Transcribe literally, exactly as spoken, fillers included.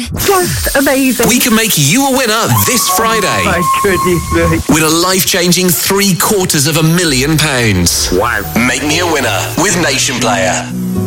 Just amazing. We can make you a winner this Friday. Oh, my goodness me. With a life-changing three quarters of a million pounds. Wow. Make me a winner with Nation Player.